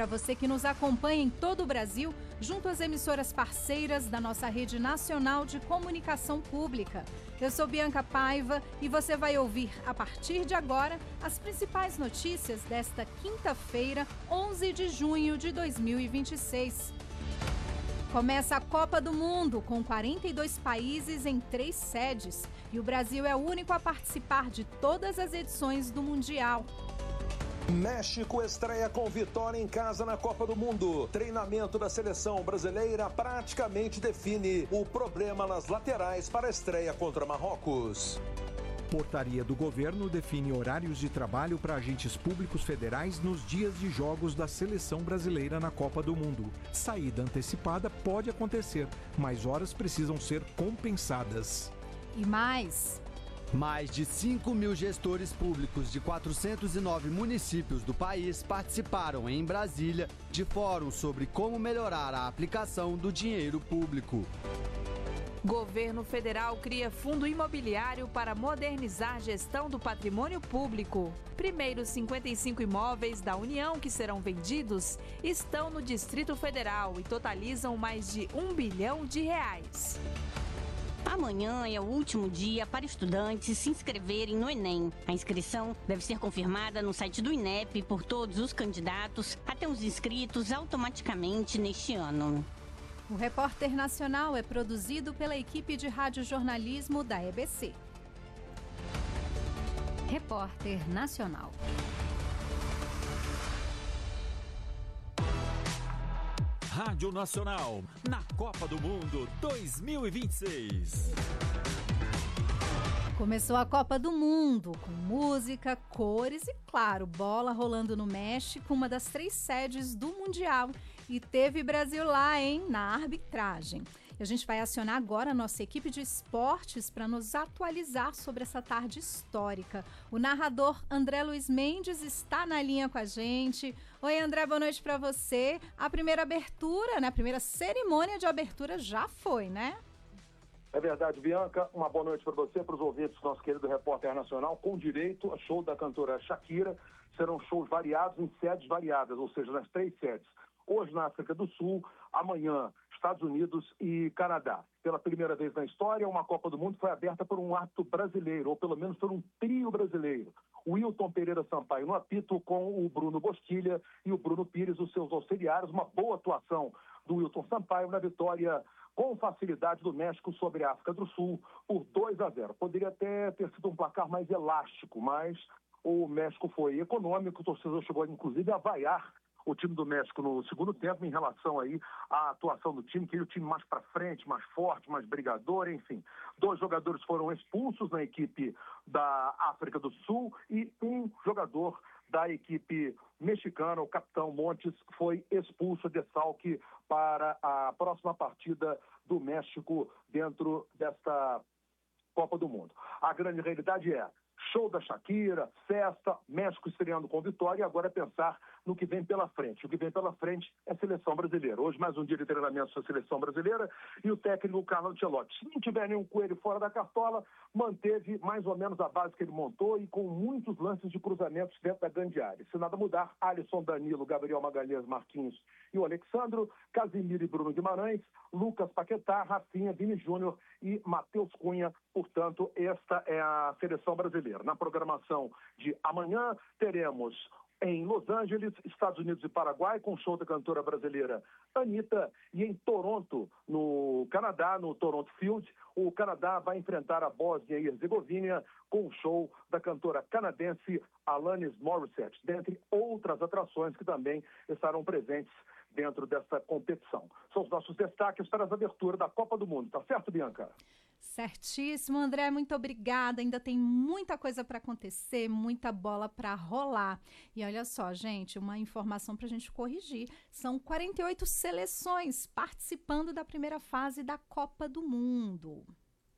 para você que nos acompanha em todo o Brasil, junto às emissoras parceiras da nossa rede nacional de comunicação pública. Eu sou Bianca Paiva e você vai ouvir, a partir de agora, as principais notícias desta quinta-feira, 11 de junho de 2026. Começa a Copa do Mundo, com 42 países em 3 sedes. E o Brasil é o único a participar de todas as edições do Mundial. México estreia com vitória em casa na Copa do Mundo. Treinamento da seleção brasileira praticamente define o problema nas laterais para a estreia contra Marrocos. Portaria do governo define horários de trabalho para agentes públicos federais nos dias de jogos da seleção brasileira na Copa do Mundo. Saída antecipada pode acontecer, mas horas precisam ser compensadas. E mais de 5 mil gestores públicos de 409 municípios do país participaram em Brasília de fórum sobre como melhorar a aplicação do dinheiro público. Governo federal cria fundo imobiliário para modernizar a gestão do patrimônio público. Primeiros 55 imóveis da União que serão vendidos estão no Distrito Federal e totalizam mais de R$1 bilhão. Amanhã é o último dia para estudantes se inscreverem no Enem. A inscrição deve ser confirmada no site do INEP por todos os candidatos até os inscritos automaticamente neste ano. O Repórter Nacional é produzido pela equipe de radiojornalismo da EBC. Repórter Nacional. Rádio Nacional, na Copa do Mundo 2026. Começou a Copa do Mundo, com música, cores e, claro, bola rolando no México, uma das 3 sedes do Mundial. E teve Brasil lá, hein, na arbitragem. E a gente vai acionar agora a nossa equipe de esportes para nos atualizar sobre essa tarde histórica. O narrador André Luiz Mendes está na linha com a gente. Oi, André, boa noite para você. A primeira abertura, né, a primeira cerimônia de abertura já foi, né? É verdade, Bianca. Uma boa noite para você, para os ouvintes do nosso querido Repórter Nacional. Com direito a show da cantora Shakira. Serão shows variados em sedes variadas, ou seja, nas 3 sedes. Hoje na África do Sul, amanhã Estados Unidos e Canadá. Pela primeira vez na história, uma Copa do Mundo foi aberta por um árbitro brasileiro, ou pelo menos por um trio brasileiro. O Wilton Pereira Sampaio no apito, com o Bruno Bosquilha e o Bruno Pires, os seus auxiliares. Uma boa atuação do Wilton Sampaio na vitória com facilidade do México sobre a África do Sul por 2-0. Poderia até ter sido um placar mais elástico, mas o México foi econômico, o torcedor chegou inclusive a vaiar o time do México no segundo tempo em relação aí à atuação do time, que é o time mais para frente, mais forte, mais brigador, enfim. 2 jogadores foram expulsos na equipe da África do Sul e um jogador da equipe mexicana, o capitão Montes, foi expulso de desfalque para a próxima partida do México dentro desta Copa do Mundo. A grande realidade é show da Shakira, festa, México estreando com vitória, e agora é pensar no que vem pela frente. O que vem pela frente é a seleção brasileira. Hoje mais um dia de treinamento da seleção brasileira e o técnico Carlo Ancelotti, se não tiver nenhum coelho fora da cartola, manteve mais ou menos a base que ele montou e com muitos lances de cruzamentos dentro da grande área. Se nada mudar, Alisson, Danilo, Gabriel Magalhães, Marquinhos e o Alexandro, Casimiro e Bruno Guimarães, Lucas Paquetá, Rafinha, Vini Júnior e Matheus Cunha. Portanto, esta é a seleção brasileira. Na programação de amanhã, teremos em Los Angeles, Estados Unidos e Paraguai, com o show da cantora brasileira Anitta, e em Toronto, no Canadá, no Toronto Field, o Canadá vai enfrentar a Bósnia e Herzegovina com o show da cantora canadense Alanis Morissette, dentre outras atrações que também estarão presentes dentro dessa competição. São os nossos destaques para as aberturas da Copa do Mundo. Tá certo, Bianca? Certíssimo, André, muito obrigada. Ainda tem muita coisa para acontecer, muita bola para rolar. E olha só, gente, uma informação para a gente corrigir. São 48 seleções participando da primeira fase da Copa do Mundo.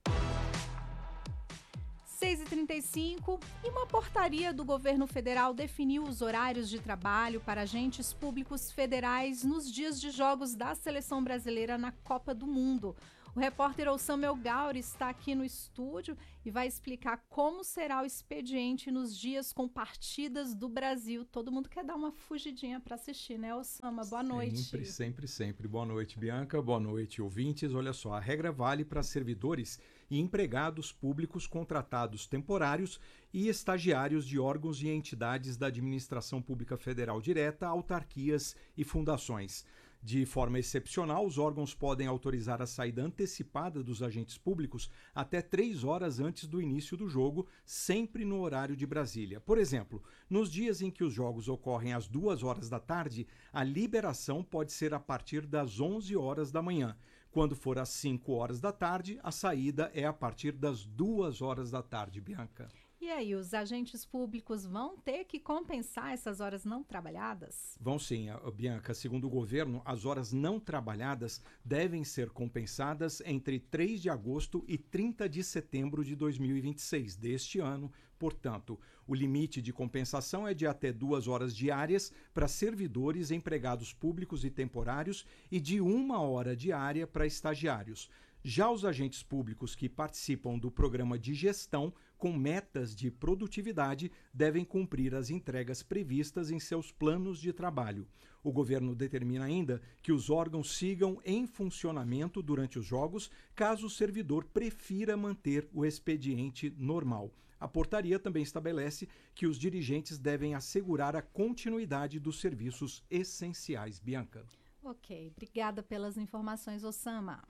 6h35, e uma portaria do governo federal definiu os horários de trabalho para agentes públicos federais nos dias de jogos da seleção brasileira na Copa do Mundo. O repórter Osama Elgauri está aqui no estúdio e vai explicar como será o expediente nos dias com partidas do Brasil. Todo mundo quer dar uma fugidinha para assistir, né, Osama? Boa noite. Sempre. Boa noite, Bianca. Boa noite, ouvintes. Olha só, a regra vale para servidores e empregados públicos contratados temporários e estagiários de órgãos e entidades da administração pública federal direta, autarquias e fundações. De forma excepcional, os órgãos podem autorizar a saída antecipada dos agentes públicos até 3 horas antes do início do jogo, sempre no horário de Brasília. Por exemplo, nos dias em que os jogos ocorrem às 2 horas da tarde, a liberação pode ser a partir das 11 horas da manhã. Quando for às 5 horas da tarde, a saída é a partir das 2 horas da tarde, Bianca. E aí, os agentes públicos vão ter que compensar essas horas não trabalhadas? Vão sim, Bianca. Segundo o governo, as horas não trabalhadas devem ser compensadas entre 3 de agosto e 30 de setembro de 2026, deste ano. Portanto, o limite de compensação é de até 2 horas diárias para servidores, empregados públicos e temporários e de 1 hora diária para estagiários. Já os agentes públicos que participam do programa de gestão com metas de produtividade devem cumprir as entregas previstas em seus planos de trabalho. O governo determina ainda que os órgãos sigam em funcionamento durante os jogos, caso o servidor prefira manter o expediente normal. A portaria também estabelece que os dirigentes devem assegurar a continuidade dos serviços essenciais. Bianca. Ok, obrigada pelas informações, Osama.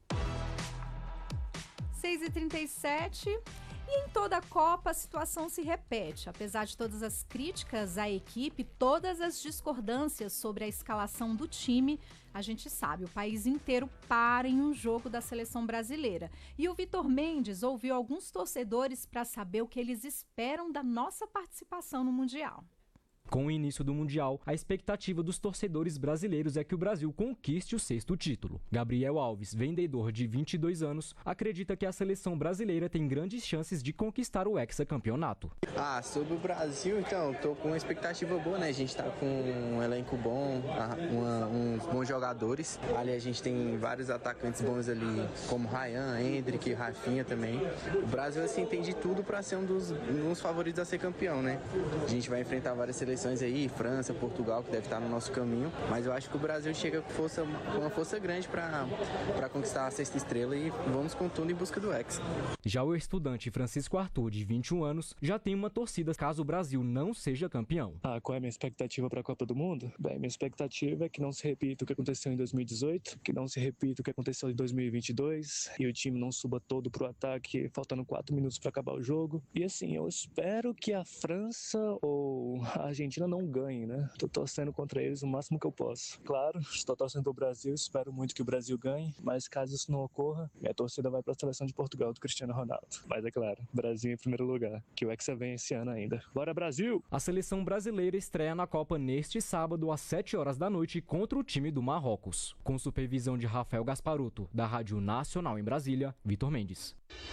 6h37, e em toda a Copa a situação se repete. Apesar de todas as críticas à equipe, todas as discordâncias sobre a escalação do time, a gente sabe, o país inteiro para em um jogo da seleção brasileira. E o Vitor Mendes ouviu alguns torcedores para saber o que eles esperam da nossa participação no Mundial. Com o início do Mundial, a expectativa dos torcedores brasileiros é que o Brasil conquiste o 6º título. Gabriel Alves, vendedor de 22 anos, acredita que a seleção brasileira tem grandes chances de conquistar o hexacampeonato. Sobre o Brasil, então, tô com uma expectativa boa, né? A gente tá com um elenco bom, uns bons jogadores. Ali a gente tem vários atacantes bons ali, como Ryan, Endrick, Rafinha também. O Brasil, assim, tem de tudo para ser um dos favoritos a ser campeão, né? A gente vai enfrentar várias seleções aí, França, Portugal, que deve estar no nosso caminho, mas eu acho que o Brasil chega com uma força grande para conquistar a 6ª estrela e vamos com tudo em busca do Hexa. Já o estudante Francisco Arthur, de 21 anos, já tem uma torcida caso o Brasil não seja campeão. Qual é a minha expectativa para a Copa do Mundo? Bem, minha expectativa é que não se repita o que aconteceu em 2018, que não se repita o que aconteceu em 2022 e o time não suba todo pro ataque, faltando 4 minutos para acabar o jogo. E assim, eu espero que a França ou a Argentina não ganhe, né? Tô torcendo contra eles o máximo que eu posso. Claro, estou torcendo pro Brasil, espero muito que o Brasil ganhe, mas caso isso não ocorra, minha torcida vai para a seleção de Portugal do Cristiano Ronaldo. Mas é claro, Brasil em primeiro lugar, que o Hexa vem esse ano ainda. Bora, Brasil! A seleção brasileira estreia na Copa neste sábado às 7 horas da noite contra o time do Marrocos. Com supervisão de Rafael Gasparuto, da Rádio Nacional em Brasília, Vitor Mendes.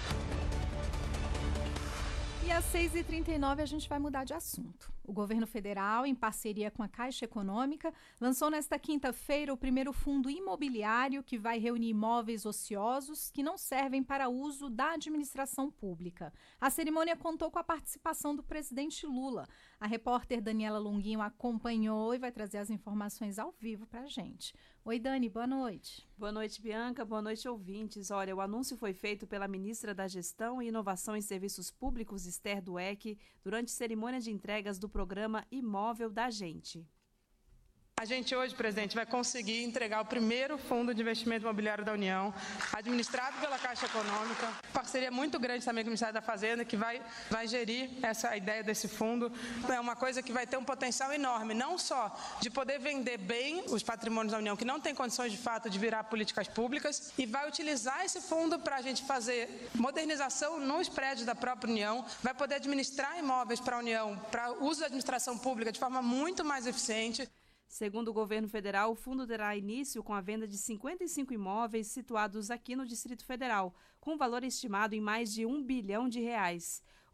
E às 6h39 a gente vai mudar de assunto. O governo federal, em parceria com a Caixa Econômica, lançou nesta quinta-feira o primeiro fundo imobiliário que vai reunir imóveis ociosos que não servem para uso da administração pública. A cerimônia contou com a participação do presidente Lula. A repórter Daniela Longuinho acompanhou e vai trazer as informações ao vivo para a gente. Oi, Dani, boa noite. Boa noite, Bianca. Boa noite, ouvintes. Olha, o anúncio foi feito pela ministra da Gestão e Inovação em Serviços Públicos, Esther Dweck, durante cerimônia de entregas do programa Imóvel da Gente. A gente hoje, presidente, vai conseguir entregar o primeiro fundo de investimento imobiliário da União, administrado pela Caixa Econômica. Parceria muito grande também com o Ministério da Fazenda, que vai gerir essa ideia desse fundo. É uma coisa que vai ter um potencial enorme, não só de poder vender bem os patrimônios da União, que não tem condições de fato de virar políticas públicas, e vai utilizar esse fundo para a gente fazer modernização nos prédios da própria União, vai poder administrar imóveis para a União, para uso da administração pública de forma muito mais eficiente. Segundo o governo federal, o fundo terá início com a venda de 55 imóveis situados aqui no Distrito Federal, com valor estimado em mais de R$1 bilhão.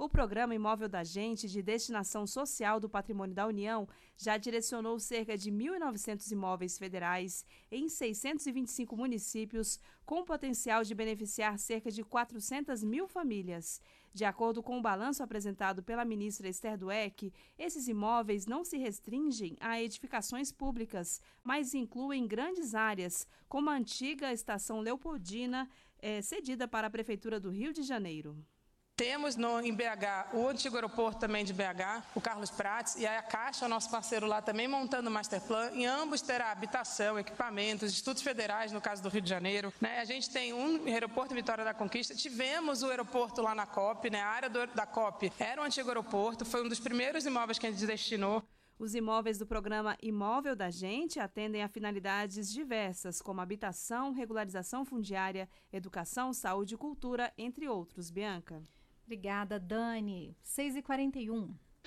O Programa Imóvel da Gente, de destinação social do Patrimônio da União, já direcionou cerca de 1.900 imóveis federais em 625 municípios, com potencial de beneficiar cerca de 400 mil famílias. De acordo com o balanço apresentado pela ministra Esther Dweck, esses imóveis não se restringem a edificações públicas, mas incluem grandes áreas, como a antiga Estação Leopoldina, cedida para a Prefeitura do Rio de Janeiro. Temos em BH o antigo aeroporto também de BH, o Carlos Prates, e a Caixa, o nosso parceiro lá também, montando o Masterplan. Em ambos terá habitação, equipamentos, institutos federais, no caso do Rio de Janeiro. A gente tem um aeroporto em Vitória da Conquista. Tivemos o aeroporto lá na COP, a área da COP era um antigo aeroporto, foi um dos primeiros imóveis que a gente destinou. Os imóveis do programa Imóvel da Gente atendem a finalidades diversas, como habitação, regularização fundiária, educação, saúde e cultura, entre outros. Bianca. Obrigada, Dani. 6h41.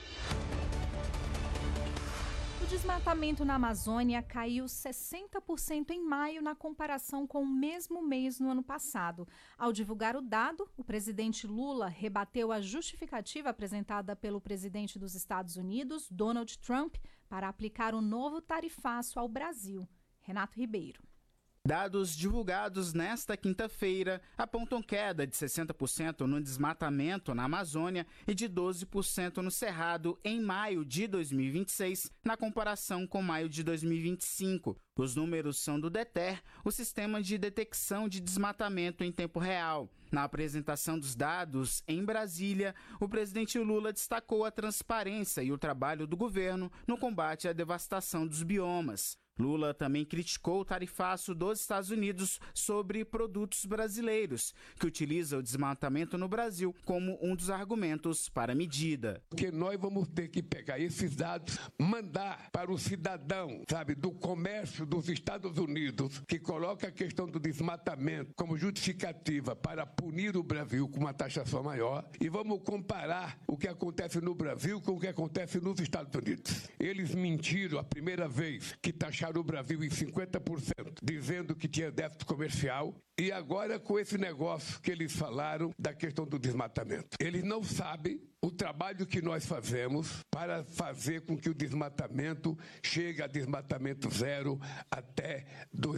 O desmatamento na Amazônia caiu 60% em maio na comparação com o mesmo mês no ano passado. Ao divulgar o dado, o presidente Lula rebateu a justificativa apresentada pelo presidente dos Estados Unidos, Donald Trump, para aplicar um novo tarifaço ao Brasil. Renato Ribeiro. Dados divulgados nesta quinta-feira apontam queda de 60% no desmatamento na Amazônia e de 12% no Cerrado em maio de 2026, na comparação com maio de 2025. Os números são do DETER, o sistema de detecção de desmatamento em tempo real. Na apresentação dos dados em Brasília, o presidente Lula destacou a transparência e o trabalho do governo no combate à devastação dos biomas. Lula também criticou o tarifaço dos Estados Unidos sobre produtos brasileiros, que utiliza o desmatamento no Brasil como um dos argumentos para a medida. Porque nós vamos ter que pegar esses dados, mandar para o cidadão, do comércio dos Estados Unidos, que coloca a questão do desmatamento como justificativa para punir o Brasil com uma taxação maior, e vamos comparar o que acontece no Brasil com o que acontece nos Estados Unidos. Eles mentiram a primeira vez que taxaram o Brasil em 50%, dizendo que tinha déficit comercial, e agora com esse negócio que eles falaram da questão do desmatamento. Eles não sabem o trabalho que nós fazemos para fazer com que o desmatamento chegue a desmatamento zero até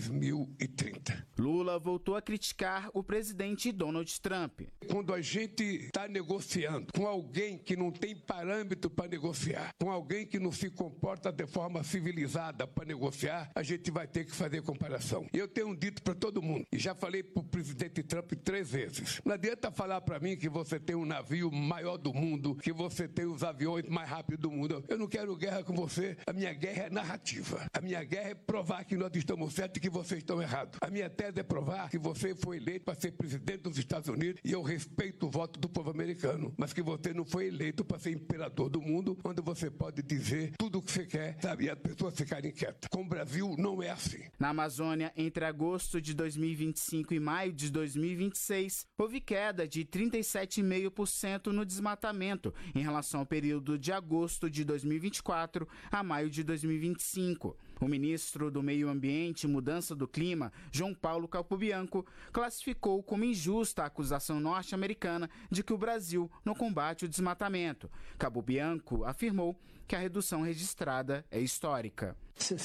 2030. Lula voltou a criticar o presidente Donald Trump. Quando a gente está negociando com alguém que não tem parâmetro para negociar, com alguém que não se comporta de forma civilizada para negociar, a gente vai ter que fazer comparação. Eu tenho dito para todo mundo, e já falei para o presidente Trump 3 vezes, não adianta falar para mim que você tem um navio maior do mundo, que você tem os aviões mais rápidos do mundo. Eu não quero guerra com você. A minha guerra é narrativa. A minha guerra é provar que nós estamos certos e que vocês estão errados. A minha tese é provar que você foi eleito para ser presidente dos Estados Unidos, e eu respeito o voto do povo americano, mas que você não foi eleito para ser imperador do mundo, onde você pode dizer tudo o que você quer, e as pessoas ficarem quietas. Com o Brasil não é assim. Na Amazônia, entre agosto de 2025 e maio de 2026, houve queda de 37,5% no desmatamento em relação ao período de agosto de 2024 a maio de 2025. O ministro do Meio Ambiente e Mudança do Clima, João Paulo Capobianco, classificou como injusta a acusação norte-americana de que o Brasil não combate o desmatamento. Capobianco afirmou que a redução registrada é histórica.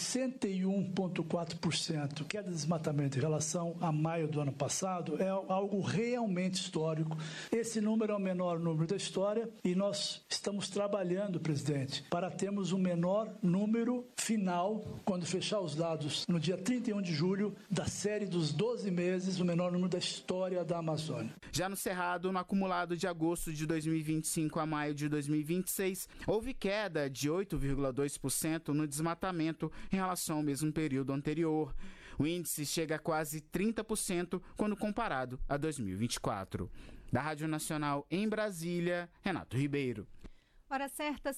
61,4% queda de desmatamento em relação a maio do ano passado é algo realmente histórico. Esse número é o menor número da história e nós estamos trabalhando, presidente, para termos o menor número final, quando fechar os dados no dia 31 de julho, da série dos 12 meses, o menor número da história da Amazônia. Já no Cerrado, no acumulado de agosto de 2025 a maio de 2026, houve queda de 8,2% no desmatamento em relação ao mesmo período anterior. O índice chega a quase 30% quando comparado a 2024. Da Rádio Nacional em Brasília, Renato Ribeiro. Hora certa,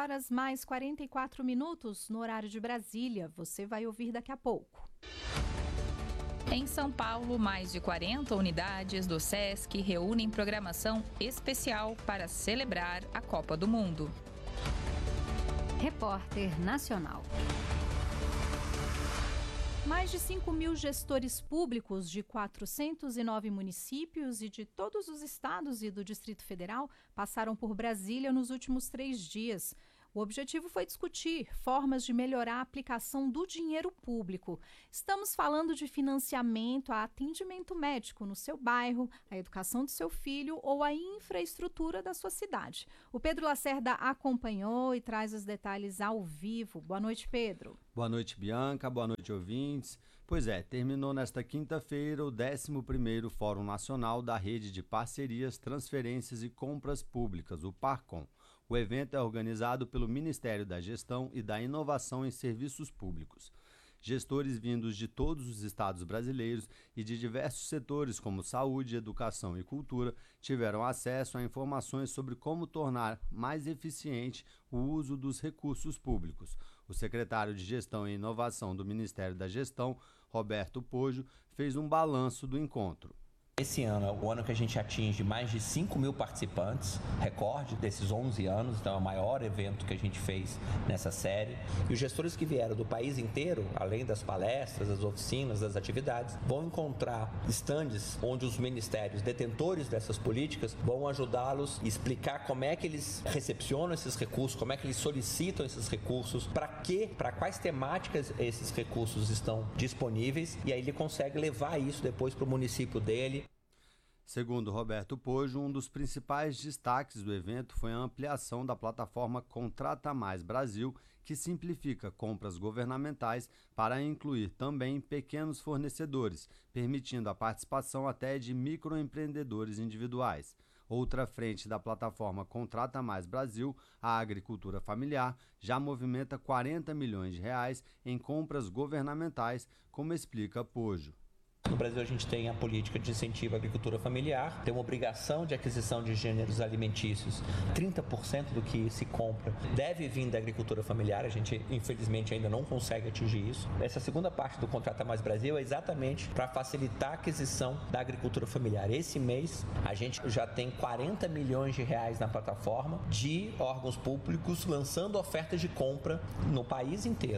6h44 no horário de Brasília. Você vai ouvir daqui a pouco. Em São Paulo, mais de 40 unidades do SESC reúnem programação especial para celebrar a Copa do Mundo. Repórter Nacional. Mais de 5 mil gestores públicos de 409 municípios e de todos os estados e do Distrito Federal passaram por Brasília nos últimos 3 dias. O objetivo foi discutir formas de melhorar a aplicação do dinheiro público. Estamos falando de financiamento a atendimento médico no seu bairro, a educação do seu filho ou a infraestrutura da sua cidade. O Pedro Lacerda acompanhou e traz os detalhes ao vivo. Boa noite, Pedro. Boa noite, Bianca. Boa noite, ouvintes. Pois é, terminou nesta quinta-feira o 11º Fórum Nacional da Rede de Parcerias, Transferências e Compras Públicas, o PARCOM. O evento é organizado pelo Ministério da Gestão e da Inovação em Serviços Públicos. Gestores vindos de todos os estados brasileiros e de diversos setores como saúde, educação e cultura tiveram acesso a informações sobre como tornar mais eficiente o uso dos recursos públicos. O secretário de Gestão e Inovação do Ministério da Gestão, Roberto Poggio, fez um balanço do encontro. Esse ano é o ano que a gente atinge mais de 5 mil participantes, recorde desses 11 anos, então é o maior evento que a gente fez nessa série. E os gestores que vieram do país inteiro, além das palestras, das oficinas, das atividades, vão encontrar estandes onde os ministérios detentores dessas políticas vão ajudá-los a explicar como é que eles recepcionam esses recursos, como é que eles solicitam esses recursos, para quais temáticas esses recursos estão disponíveis, e aí ele consegue levar isso depois para o município dele. Segundo Roberto Poggio, um dos principais destaques do evento foi a ampliação da plataforma Contrata Mais Brasil, que simplifica compras governamentais para incluir também pequenos fornecedores, permitindo a participação até de microempreendedores individuais. Outra frente da plataforma Contrata Mais Brasil, a agricultura familiar, já movimenta 40 milhões de reais em compras governamentais, como explica Poggio. No Brasil, a gente tem a política de incentivo à agricultura familiar, tem uma obrigação de aquisição de gêneros alimentícios. 30% do que se compra deve vir da agricultura familiar, a gente infelizmente ainda não consegue atingir isso. Essa segunda parte do Contrata Mais Brasil é exatamente para facilitar a aquisição da agricultura familiar. Esse mês, a gente já tem 40 milhões de reais na plataforma de órgãos públicos lançando ofertas de compra no país inteiro.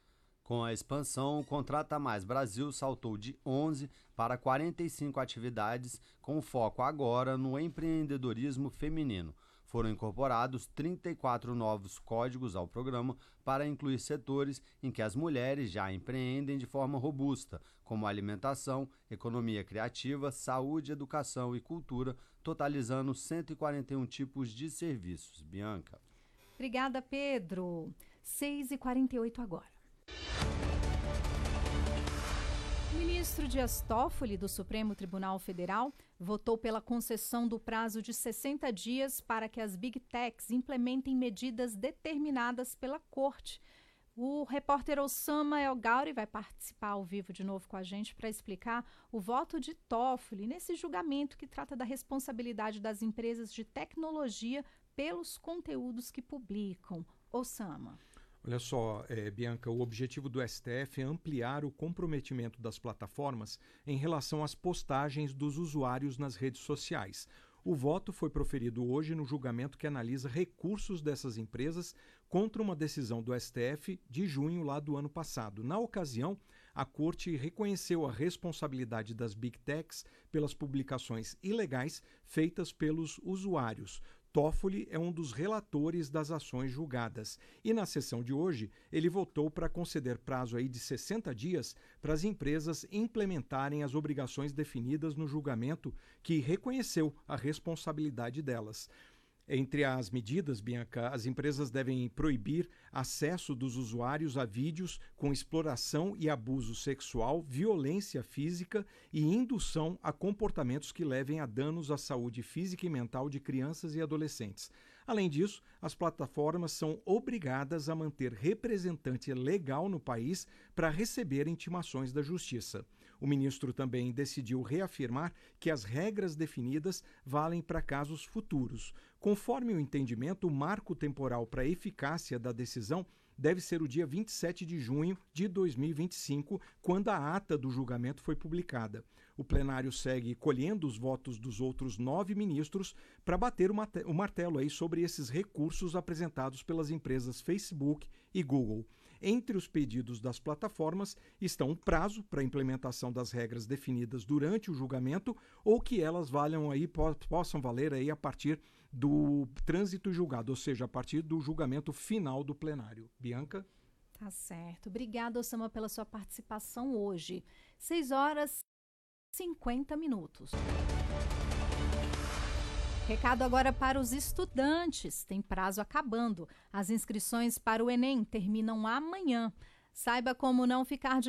Com a expansão, o Contrata Mais Brasil saltou de 11 para 45 atividades, com foco agora no empreendedorismo feminino. Foram incorporados 34 novos códigos ao programa para incluir setores em que as mulheres já empreendem de forma robusta, como alimentação, economia criativa, saúde, educação e cultura, totalizando 141 tipos de serviços. Bianca. Obrigada, Pedro. 6h48 agora. O ministro Dias Toffoli, do Supremo Tribunal Federal, votou pela concessão do prazo de 60 dias para que as Big Techs implementem medidas determinadas pela Corte. O repórter Osama El Gauri vai participar ao vivo de novo com a gente para explicar o voto de Toffoli nesse julgamento que trata da responsabilidade das empresas de tecnologia pelos conteúdos que publicam. Osama. Olha só, Bianca, o objetivo do STF é ampliar o comprometimento das plataformas em relação às postagens dos usuários nas redes sociais. O voto foi proferido hoje no julgamento que analisa recursos dessas empresas contra uma decisão do STF de junho lá do ano passado. Na ocasião, a Corte reconheceu a responsabilidade das Big Techs pelas publicações ilegais feitas pelos usuários. Toffoli é um dos relatores das ações julgadas e na sessão de hoje ele votou para conceder prazo aí de 60 dias para as empresas implementarem as obrigações definidas no julgamento que reconheceu a responsabilidade delas. Entre as medidas, Bianca, as empresas devem proibir acesso dos usuários a vídeos com exploração e abuso sexual, violência física e indução a comportamentos que levem a danos à saúde física e mental de crianças e adolescentes. Além disso, as plataformas são obrigadas a manter representante legal no país para receber intimações da Justiça. O ministro também decidiu reafirmar que as regras definidas valem para casos futuros. Conforme o entendimento, o marco temporal para a eficácia da decisão deve ser o dia 27 de junho de 2025, quando a ata do julgamento foi publicada. O plenário segue colhendo os votos dos outros 9 ministros para bater o martelo aí sobre esses recursos apresentados pelas empresas Facebook e Google. Entre os pedidos das plataformas estão um prazo para a implementação das regras definidas durante o julgamento ou que elas possam valer aí a partir do trânsito julgado, ou seja, a partir do julgamento final do plenário. Bianca? Tá certo. Obrigada, Osama, pela sua participação hoje. 6h50. Recado agora para os estudantes. Tem prazo acabando. As inscrições para o Enem terminam amanhã. Saiba como não ficar de